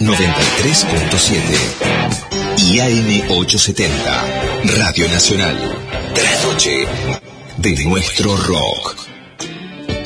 93.7 y AM870, Radio Nacional. Trasnoche de nuestro rock.